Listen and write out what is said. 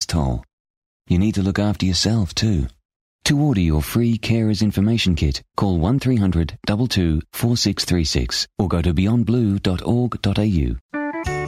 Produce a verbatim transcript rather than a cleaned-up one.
toll. You need to look after yourself too. To order your free Carers Information Kit, call one three hundred two two four six three six or go to beyond blue dot org dot a u.